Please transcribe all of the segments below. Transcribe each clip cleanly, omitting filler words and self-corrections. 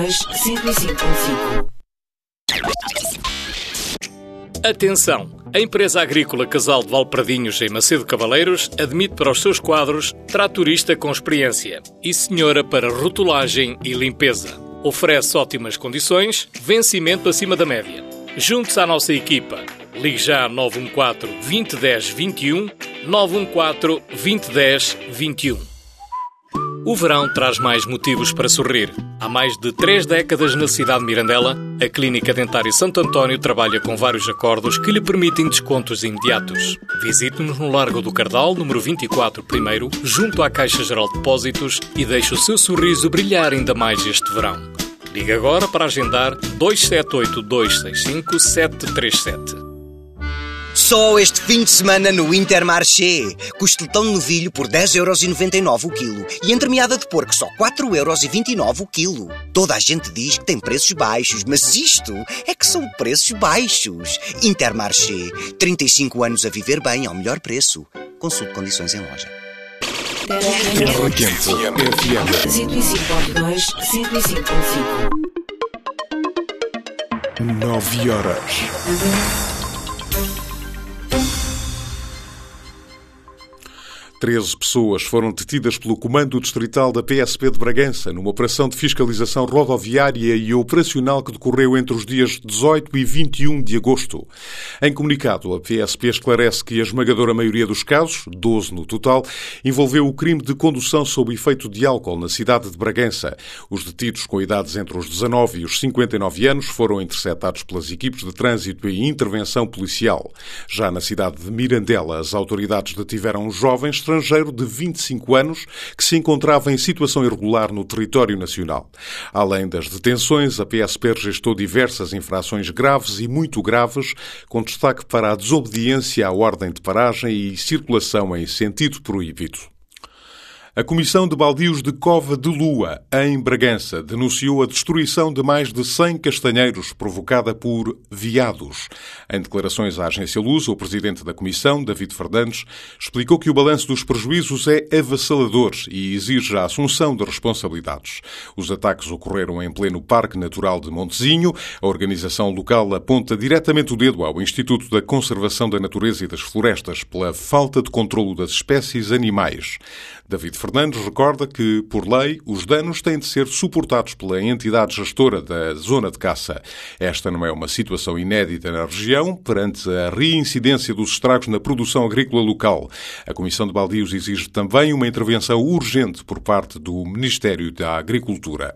105.5. Atenção! A empresa agrícola Casal de Valpradinhos, em Macedo Cavaleiros, admite para os seus quadros tratorista com experiência e senhora para rotulagem e limpeza. Oferece ótimas condições, vencimento acima da média. Junte-se à nossa equipa. Ligue já 914 2010 21, 914 2010 21. O verão traz mais motivos para sorrir. Há mais de 3 décadas na cidade de Mirandela, a Clínica Dentária Santo António trabalha com vários acordos que lhe permitem descontos imediatos. Visite-nos no Largo do Cardal, número 24, primeiro, junto à Caixa Geral de Depósitos e deixe o seu sorriso brilhar ainda mais este verão. Ligue agora para agendar 278 265 737. Só este fim de semana no Intermarché. Costeletão de novilho por 10,99€ o quilo. E entremeada de porco só 4,29€ o quilo. Toda a gente diz que tem preços baixos, mas isto é que são preços baixos. Intermarché. 35 anos a viver bem ao melhor preço. Consulte condições em loja. Terra Quente FM 105.2, 105.5. 9 horas. 13 pessoas foram detidas pelo Comando Distrital da PSP de Bragança numa operação de fiscalização rodoviária e operacional que decorreu entre os dias 18 e 21 de agosto. Em comunicado, a PSP esclarece que a esmagadora maioria dos casos, 12 no total, envolveu o crime de condução sob efeito de álcool na cidade de Bragança. Os detidos com idades entre os 19 e os 59 anos foram interceptados pelas equipes de trânsito e intervenção policial. Já na cidade de Mirandela, as autoridades detiveram um jovem estrangeiro de 25 anos que se encontrava em situação irregular no território nacional. Além das detenções, a PSP registrou diversas infrações graves e muito graves, com destaque para a desobediência à ordem de paragem e circulação em sentido proibido. A Comissão de Baldios de Cova de Lua, em Bragança, denunciou a destruição de mais de 100 castanheiros provocada por veados. Em declarações à agência Lusa, o presidente da Comissão, David Fernandes, explicou que o balanço dos prejuízos é avassalador e exige a assunção de responsabilidades. Os ataques ocorreram em pleno Parque Natural de Montezinho. A organização local aponta diretamente o dedo ao Instituto da Conservação da Natureza e das Florestas pela falta de controlo das espécies animais. David Fernandes recorda que, por lei, os danos têm de ser suportados pela entidade gestora da zona de caça. Esta não é uma situação inédita na região, perante a reincidência dos estragos na produção agrícola local. A Comissão de Baldios exige também uma intervenção urgente por parte do Ministério da Agricultura.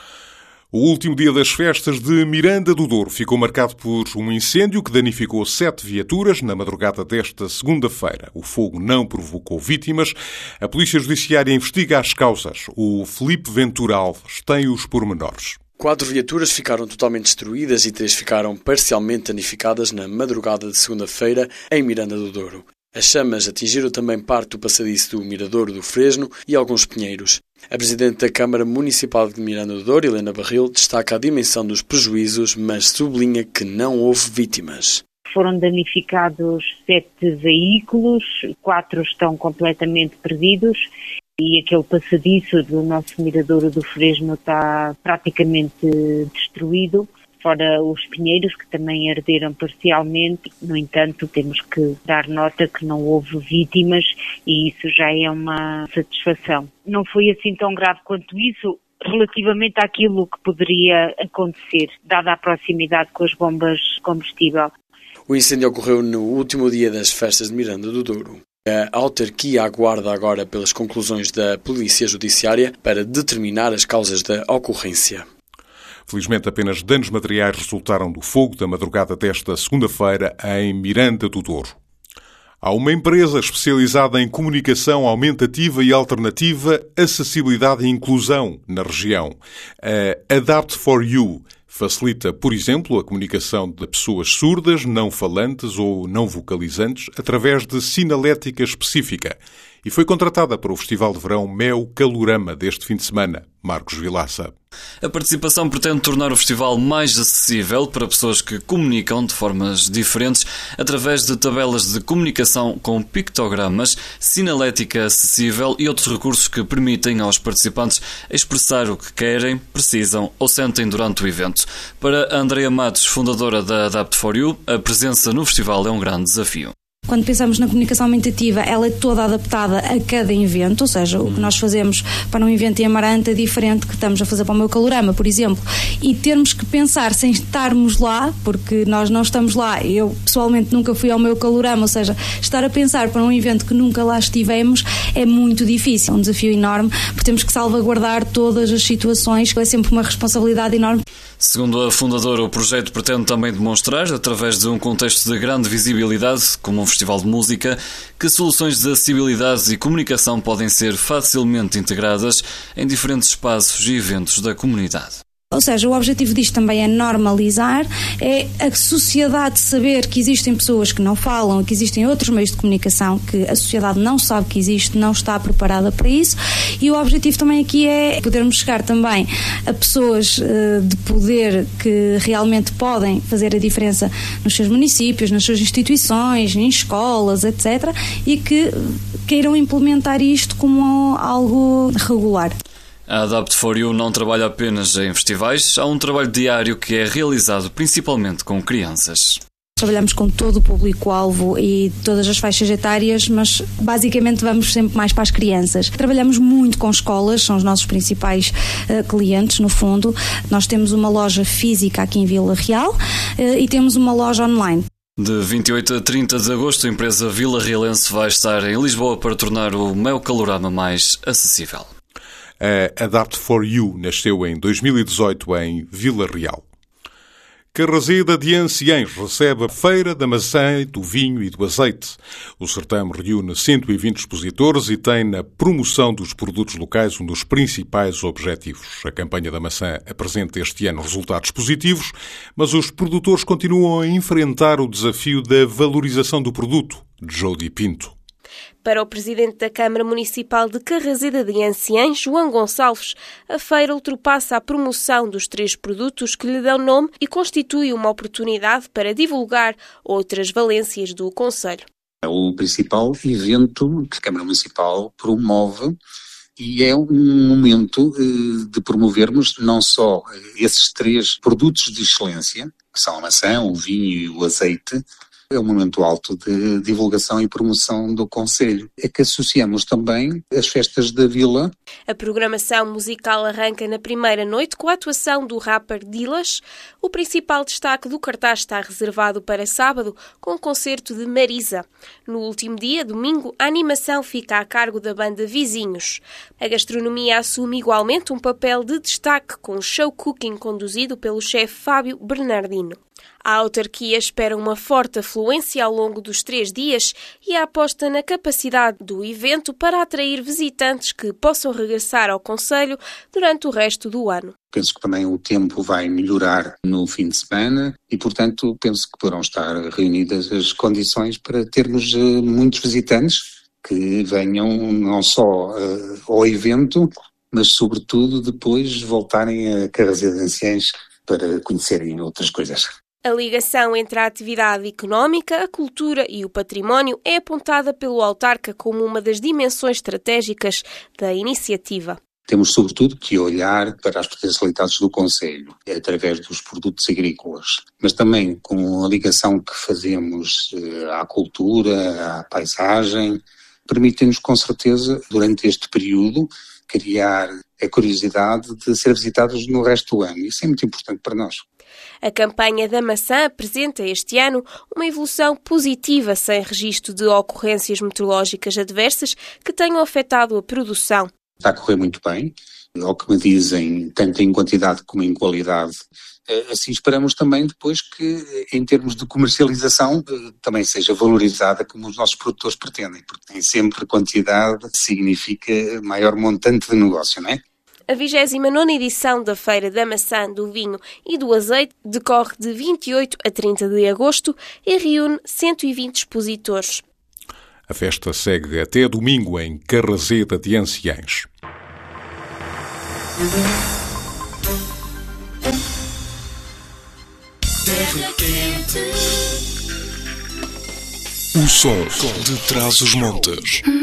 O último dia das festas de Miranda do Douro ficou marcado por um incêndio que danificou 7 viaturas na madrugada desta segunda-feira. O fogo não provocou vítimas. A Polícia Judiciária investiga as causas. O Filipe Ventura Alves tem os pormenores. 4 viaturas ficaram totalmente destruídas e 3 ficaram parcialmente danificadas na madrugada de segunda-feira em Miranda do Douro. As chamas atingiram também parte do passadiço do Miradouro do Fresno e alguns pinheiros. A Presidente da Câmara Municipal de Miranda do Douro, Helena Barril, destaca a dimensão dos prejuízos, mas sublinha que não houve vítimas. Foram danificados 7 veículos, 4 estão completamente perdidos e aquele passadiço do nosso Miradouro do Fresno está praticamente destruído. Fora os pinheiros, que também arderam parcialmente. No entanto, temos que dar nota que não houve vítimas e isso já é uma satisfação. Não foi assim tão grave quanto isso, relativamente àquilo que poderia acontecer, dada a proximidade com as bombas de combustível. O incêndio ocorreu no último dia das festas de Miranda do Douro. A autarquia aguarda agora pelas conclusões da Polícia Judiciária para determinar as causas da ocorrência. Felizmente, apenas danos materiais resultaram do fogo da madrugada desta segunda-feira em Miranda do Douro. Há uma empresa especializada em comunicação aumentativa e alternativa, acessibilidade e inclusão na região. A Adapt4You facilita, por exemplo, a comunicação de pessoas surdas, não falantes ou não vocalizantes através de sinalética específica. e foi contratada para o Festival de Verão Mel Calorama deste fim de semana. Marcos Vilaça. A participação pretende tornar o festival mais acessível para pessoas que comunicam de formas diferentes através de tabelas de comunicação com pictogramas, sinalética acessível e outros recursos que permitem aos participantes expressar o que querem, precisam ou sentem durante o evento. Para Andrea Matos, fundadora da Adapt4U, a presença no festival é um grande desafio. Quando pensamos na comunicação aumentativa, ela é toda adaptada a cada evento, ou seja, o que nós fazemos para um evento em Amarante é diferente que estamos a fazer para o Meu Calorama, por exemplo. E termos que pensar sem estarmos lá, porque nós não estamos lá, eu pessoalmente nunca fui ao Meu Calorama, ou seja, estar a pensar para um evento que nunca lá estivemos é muito difícil, é um desafio enorme, porque temos que salvaguardar todas as situações, é sempre uma responsabilidade enorme. Segundo a fundadora, o projeto pretende também demonstrar, através de um contexto de grande visibilidade, como um festival de música, que soluções de acessibilidade e comunicação podem ser facilmente integradas em diferentes espaços e eventos da comunidade. Ou seja, o objetivo disto também é normalizar, é a sociedade saber que existem pessoas que não falam, que existem outros meios de comunicação, que a sociedade não sabe que existe, não está preparada para isso, e o objetivo também aqui é podermos chegar também a pessoas de poder que realmente podem fazer a diferença nos seus municípios, nas suas instituições, em escolas, etc., e que queiram implementar isto como algo regular. A Adapt4U não trabalha apenas em festivais, há um trabalho diário que é realizado principalmente com crianças. Trabalhamos com todo o público-alvo e todas as faixas etárias, mas basicamente vamos sempre mais para as crianças. Trabalhamos muito com escolas, são os nossos principais clientes, no fundo. Nós temos uma loja física aqui em Vila Real e temos uma loja online. De 28 a 30 de agosto, a empresa Vila Realense vai estar em Lisboa para tornar o Mel Calorama mais acessível. A Adapt4U nasceu em 2018 em Vila Real. Carraseda de Anciães recebe a Feira da Maçã, do Vinho e do Azeite. O certame reúne 120 expositores e tem na promoção dos produtos locais um dos principais objetivos. A campanha da maçã apresenta este ano resultados positivos, mas os produtores continuam a enfrentar o desafio da valorização do produto. Jody Pinto. Para o presidente da Câmara Municipal de Carraseda de Anciães, João Gonçalves, a feira ultrapassa a promoção dos 3 produtos que lhe dão nome e constitui uma oportunidade para divulgar outras valências do concelho. É o principal evento que a Câmara Municipal promove e é um momento de promovermos não só esses 3 produtos de excelência, que são a maçã, o vinho e o azeite. É um momento alto de divulgação e promoção do concelho. É que associamos também as festas da Vila. A programação musical arranca na primeira noite com a atuação do rapper Dilas. O principal destaque do cartaz está reservado para sábado, com o concerto de Marisa. No último dia, domingo, a animação fica a cargo da banda Vizinhos. A gastronomia assume igualmente um papel de destaque, com o show cooking conduzido pelo chefe Fábio Bernardino. A autarquia espera uma forte afluência ao longo dos 3 dias e a aposta na capacidade do evento para atrair visitantes que possam regressar ao concelho durante o resto do ano. Penso que também o tempo vai melhorar no fim de semana e, portanto, penso que poderão estar reunidas as condições para termos muitos visitantes que venham não só ao evento, mas, sobretudo, depois voltarem a Carraseda de Anciães para conhecerem outras coisas. A ligação entre a atividade económica, a cultura e o património é apontada pelo autarca como uma das dimensões estratégicas da iniciativa. Temos, sobretudo, que olhar para as potencialidades do concelho, através dos produtos agrícolas, mas também com a ligação que fazemos à cultura, à paisagem, permite-nos, com certeza, durante este período, criar a curiosidade de ser visitados no resto do ano. Isso é muito importante para nós. A campanha da maçã apresenta este ano uma evolução positiva, sem registro de ocorrências meteorológicas adversas que tenham afetado a produção. Está a correr muito bem, ao que me dizem, tanto em quantidade como em qualidade. Assim esperamos também depois que, em termos de comercialização, também seja valorizada como os nossos produtores pretendem, porque nem sempre quantidade significa maior montante de negócio, não é? A 29ª edição da Feira da Maçã, do Vinho e do Azeite decorre de 28 a 30 de agosto e reúne 120 expositores. A festa segue até domingo em Carrazeda de Anciães. O som de Trás-os-Montes.